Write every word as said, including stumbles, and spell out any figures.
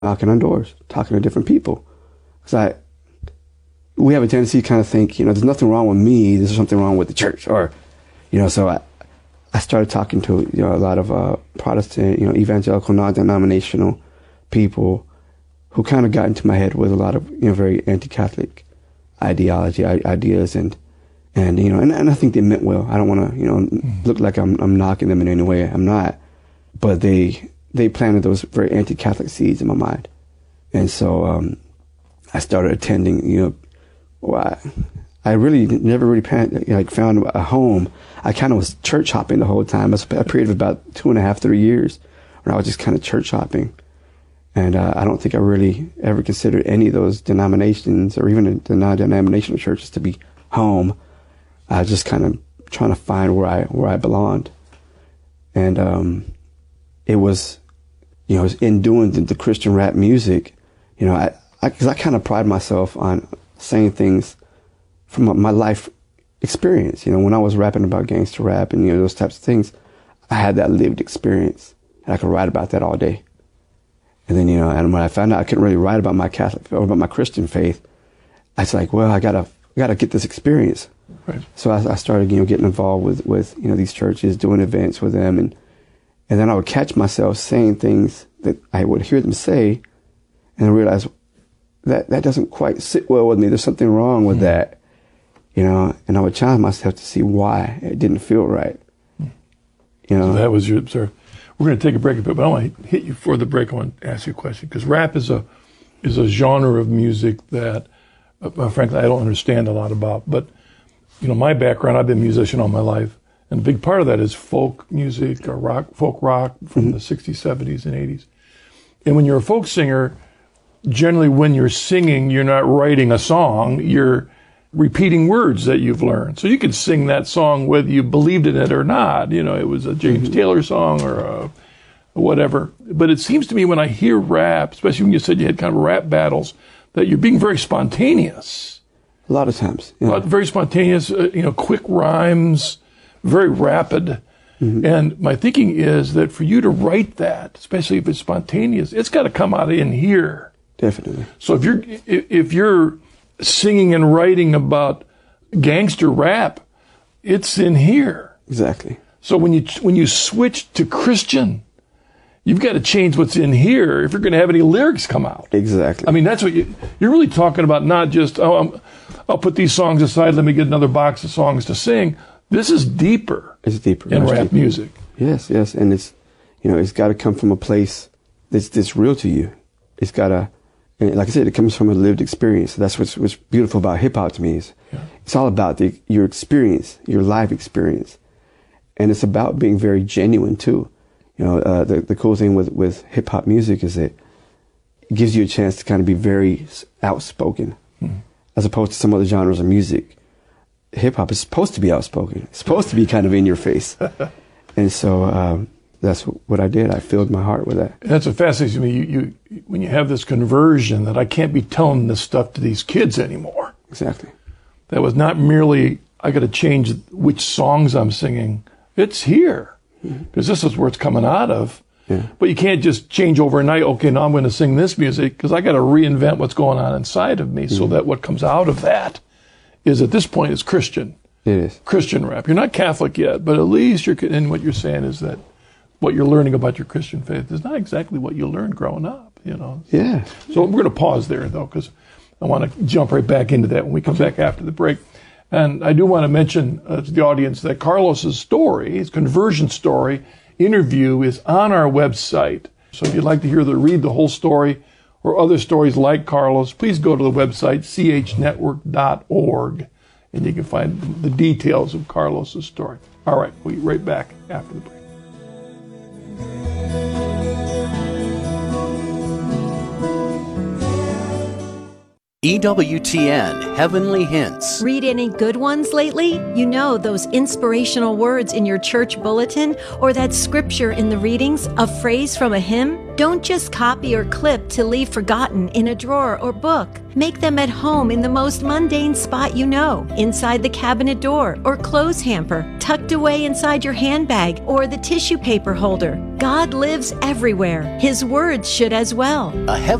knocking on doors, talking to different people. Because I, we have a tendency to kind of think, you know, there's nothing wrong with me, there's something wrong with the church. Or, you know, so I, I started talking to, you know, a lot of uh, Protestant, you know, evangelical, non-denominational people who kind of got into my head with a lot of, you know, very anti-Catholic ideology, ideas, and, and you know, and, and I think they meant well. I don't want to, you know, mm-hmm. look like I'm, I'm knocking them in any way. I'm not. But they, they planted those very anti-Catholic seeds in my mind. And so um, I started attending, you know, well, I, I really never really pan, like found a home. I kind of was church hopping the whole time. It was a period of about two and a half, three years where I was just kind of church hopping. And uh, I don't think I really ever considered any of those denominations or even the non-denominational churches to be home. I was just kind of trying to find where I where I belonged. And um, it was, you know, in doing the, the Christian rap music, you know, I, I, cause I kind of pride myself on saying things from my, my life experience. You know, when I was rapping about gangster rap and, you know, those types of things, I had that lived experience and I could write about that all day. And then, you know, and when I found out I couldn't really write about my Catholic or about my Christian faith, I was like, well, I gotta, I gotta get this experience. Right. So I, I started, you know, getting involved with, with, you know, these churches, doing events with them. And, and then I would catch myself saying things that I would hear them say and I realize that that doesn't quite sit well with me. There's something wrong with mm. that, you know, and I would challenge myself to see why it didn't feel right. Mm. You know, so that was your, sir. We're going to take a break a bit, but I want to hit you for the break. I want to ask you a question because rap is a is a genre of music that, uh, frankly, I don't understand a lot about. But you know, my background, I've been a musician all my life, and a big part of that is folk music or rock, folk rock from mm-hmm. the sixties, seventies, and eighties. And when you're a folk singer, generally when you're singing, you're not writing a song, you're repeating words that you've learned. So you could sing that song whether you believed in it or not. You know, it was a James mm-hmm. Taylor song or a whatever. But it seems to me when I hear rap, especially when you said you had kind of rap battles, that you're being very spontaneous. A lot of times. Yeah. A lot, very spontaneous, uh, you know, quick rhymes, very rapid. Mm-hmm. And my thinking is that for you to write that, especially if it's spontaneous, it's got to come out in here. Definitely. So if you're, if you're singing and writing about gangster rap, it's in here. Exactly. So when you when you switch to Christian, you've got to change what's in here if you're going to have any lyrics come out. Exactly. I mean, that's what you, you're really talking about. Not just oh, I'm, I'll put these songs aside. Let me get another box of songs to sing. This is deeper. It's deeper in rap deeper. music. Yes, yes, and it's you know it's got to come from a place that's that's real to you. It's got to. And like I said, it comes from a lived experience. That's what's, what's beautiful about hip hop to me. Is yeah. It's all about the, your experience, your life experience, and it's about being very genuine too. You know, uh, the the cool thing with with hip hop music is that it gives you a chance to kind of be very outspoken, mm-hmm. as opposed to some other genres of music. Hip hop is supposed to be outspoken. It's supposed to be kind of in your face, and so. Um, That's what I did. I filled my heart with that. That's what fascinates me. You, you, when you have this conversion that I can't be telling this stuff to these kids anymore. Exactly. That was not merely, I got to change which songs I'm singing. It's here. Because mm-hmm. this is where it's coming out of. Yeah. But you can't just change overnight. Okay, now I'm going to sing this music because I got to reinvent what's going on inside of me mm-hmm. so that what comes out of that is at this point is Christian. It is. Christian rap. You're not Catholic yet, but at least you're, and what you're saying is that what you're learning about your Christian faith is not exactly what you learned growing up, you know. Yeah. So we're going to pause there, though, because I want to jump right back into that when we come okay. back after the break. And I do want to mention uh, to the audience that Carlos's story, his conversion story, interview is on our website. So if you'd like to hear the read the whole story or other stories like Carlos, please go to the website, c h network dot org, and you can find the details of Carlos's story. All right, we'll be right back after the break. Thank you. E W T N Heavenly Hints. Read any good ones lately? You know, those inspirational words in your church bulletin, or that scripture in the readings, a phrase from a hymn? Don't just copy or clip to leave forgotten in a drawer or book. Make them at home in the most mundane spot you know, inside the cabinet door or clothes hamper, tucked away inside your handbag or the tissue paper holder. God lives everywhere. His words should as well. A